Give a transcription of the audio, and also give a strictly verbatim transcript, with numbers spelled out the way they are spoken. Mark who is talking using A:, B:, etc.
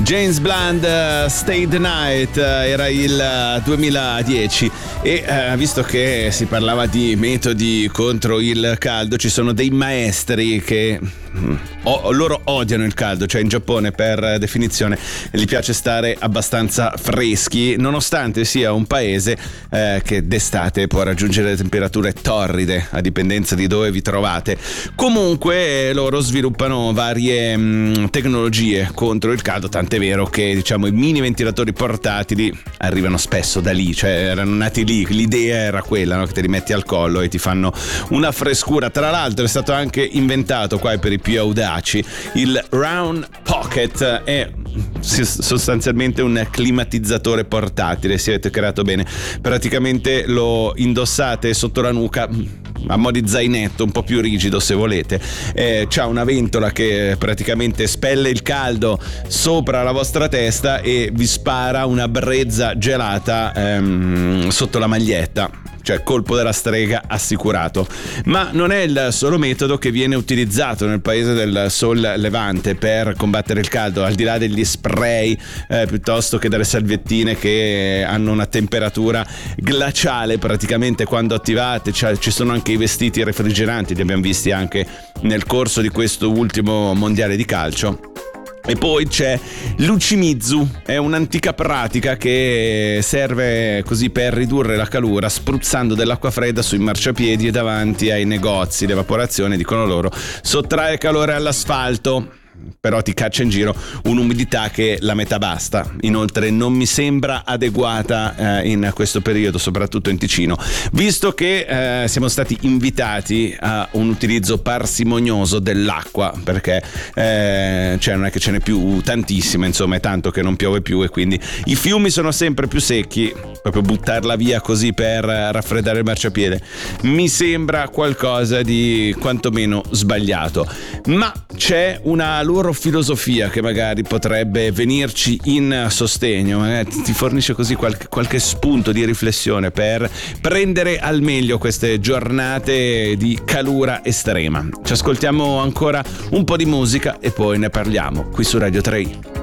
A: James Blunt, uh, Stay the Night, uh, era il duemiladieci e uh, visto che si parlava di metodi contro il caldo, ci sono dei maestri che mm, o, loro odiano il caldo, cioè in Giappone per definizione gli piace stare abbastanza freschi, nonostante sia un paese eh, che d'estate può raggiungere temperature torride a dipendenza di dove vi trovate. Comunque loro sviluppano varie mh, tecnologie contro il caldo, tant'è vero che diciamo i mini ventilatori portatili arrivano spesso da lì, cioè erano nati lì, l'idea era quella, no? Che te li metti al collo e ti fanno una frescura. Tra l'altro è stato anche inventato qua per i più audaci il Round Pocket, è sostanzialmente un climatizzatore portatile, se avete creato bene, praticamente lo indossate sotto la nuca a mo' di zainetto, un po' più rigido se volete, eh, c'ha una ventola che praticamente spelle il caldo sopra la vostra testa e vi spara una brezza gelata ehm, sotto la maglietta, cioè colpo della strega assicurato. Ma non è il solo metodo che viene utilizzato nel paese del Sol Levante per combattere il caldo, al di là degli spray eh, piuttosto che delle salviettine che hanno una temperatura glaciale praticamente quando attivate, cioè, ci sono anche i vestiti refrigeranti, li abbiamo visti anche nel corso di questo ultimo mondiale di calcio. E poi c'è l'Uchimizu, è un'antica pratica che serve così per ridurre la calura spruzzando dell'acqua fredda sui marciapiedi e davanti ai negozi. L'evaporazione, dicono loro, sottrae calore all'asfalto, però ti caccia in giro un'umidità che la metà basta. Inoltre non mi sembra adeguata eh, in questo periodo, soprattutto in Ticino, visto che eh, siamo stati invitati a un utilizzo parsimonioso dell'acqua, perché eh, cioè non è che ce n'è più tantissima, insomma è tanto che non piove più e quindi i fiumi sono sempre più secchi. Proprio buttarla via così per raffreddare il marciapiede mi sembra qualcosa di quantomeno sbagliato, ma c'è una loro filosofia che magari potrebbe venirci in sostegno, eh? Ti fornisce così qualche, qualche spunto di riflessione per prendere al meglio queste giornate di calura estrema. Ci ascoltiamo ancora un po' di musica e poi ne parliamo qui su Radio tre.